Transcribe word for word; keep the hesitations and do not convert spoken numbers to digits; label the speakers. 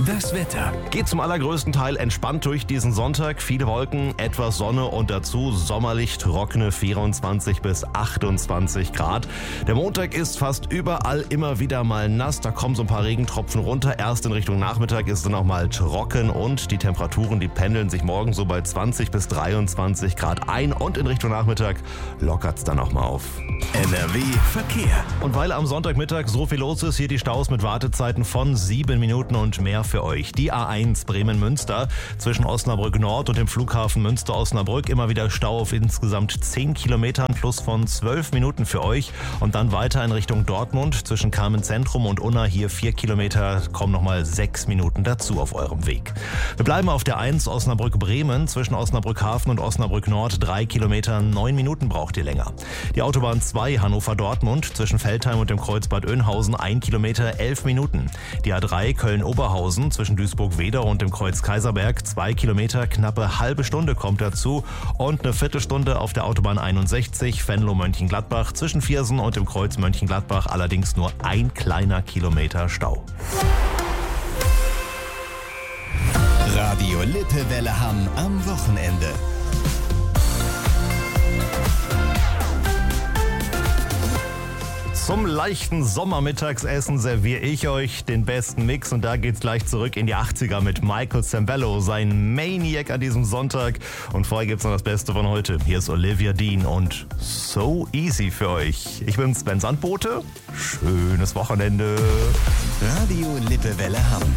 Speaker 1: Das Wetter.
Speaker 2: Geht zum allergrößten Teil entspannt durch diesen Sonntag. Viele Wolken, etwas Sonne und dazu sommerlich trockene vierundzwanzig bis achtundzwanzig Grad. Der Montag ist fast überall immer wieder mal nass. Da kommen so ein paar Regentropfen runter. Erst in Richtung Nachmittag ist es dann auch mal trocken und die Temperaturen, die pendeln sich morgen so bei zwanzig bis dreiundzwanzig Grad ein. Und in Richtung Nachmittag lockert es dann auch mal auf.
Speaker 1: N R W Verkehr.
Speaker 2: Und weil am Sonntagmittag so viel los ist, hier die Staus mit Wartezeiten von sieben Minuten und mehr für euch. Die A eins Bremen-Münster zwischen Osnabrück Nord und dem Flughafen Münster-Osnabrück. Immer wieder Stau auf insgesamt zehn Kilometern plus von zwölf Minuten für euch. Und dann weiter in Richtung Dortmund zwischen Carmen Zentrum und Unna. Hier vier Kilometer, kommen nochmal sechs Minuten dazu auf eurem Weg. Wir bleiben auf der eins Osnabrück-Bremen zwischen Osnabrück Hafen und Osnabrück Nord. drei Kilometer, neun Minuten braucht ihr länger. Die Autobahn zwei Hannover-Dortmund zwischen Veltheim und dem Kreuz Bad Oeynhausen. ein Kilometer, elf Minuten. Die A drei Köln-Oberhausen zwischen Duisburg-Wedau und dem Kreuz Kaiserberg. zwei Kilometer, knappe halbe Stunde kommt dazu. Und eine Viertelstunde auf der Autobahn einundsechzig Venlo-Mönchengladbach zwischen Viersen und dem Kreuz Mönchengladbach. Allerdings nur ein kleiner Kilometer Stau.
Speaker 1: Radio Lippewelle Hamm am Wochenende.
Speaker 2: Zum leichten Sommermittagsessen serviere ich euch den besten Mix und da geht's gleich zurück in die achtziger mit Michael Zambello, sein Maniac an diesem Sonntag. Und vorher gibt's noch das Beste von heute. Hier ist Olivia Dean und So Easy für euch. Ich bin Sven Sandbote. Schönes Wochenende.
Speaker 1: Radio Lippewelle Hamm.